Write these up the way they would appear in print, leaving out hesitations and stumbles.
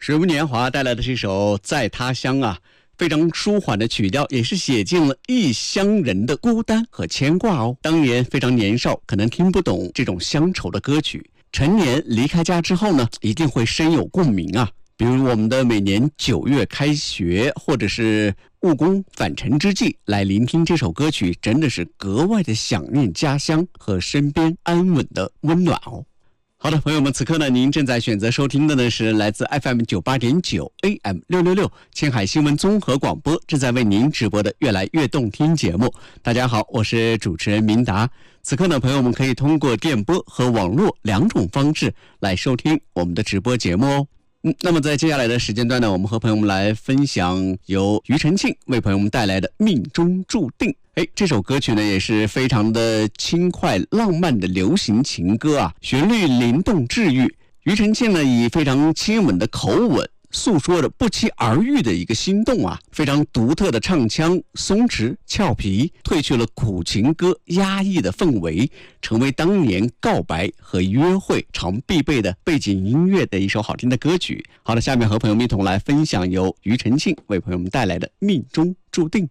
水木年华带来的这首《在他乡》啊，非常舒缓的曲调，也是写尽了异乡人的孤单和牵挂哦。当年非常年少，可能听不懂这种乡愁的歌曲，成年离开家之后呢，一定会深有共鸣啊。比如我们的每年9月开学，或者是务工返程之际来聆听这首歌曲，真的是格外的想念家乡和身边安稳的温暖哦。好的，朋友们，此刻呢，您正在选择收听的呢是来自 FM 98.9 AM 666青海新闻综合广播正在为您直播的越来越动听节目。大家好，我是主持人明达。此刻呢，朋友们可以通过电波和网络2种方式来收听我们的直播节目哦。那么在接下来的时间段呢，我们和朋友们来分享由庾澄庆为朋友们带来的《命中注定》。这首歌曲呢也是非常的轻快浪漫的流行情歌啊，旋律灵动治愈。庾澄庆呢以非常亲吻的口吻诉说着不期而遇的一个心动啊，非常独特的唱腔，松弛俏皮，褪去了苦情歌压抑的氛围，成为当年告白和约会常必备的背景音乐的一首好听的歌曲。好的，下面和朋友们一同来分享由庾澄庆为朋友们带来的《命中注定》。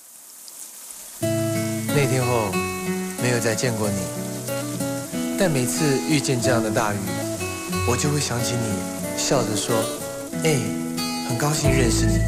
那天后没有再见过你，但每次遇见这样的大雨，我就会想起你，笑着说：很高兴认识你。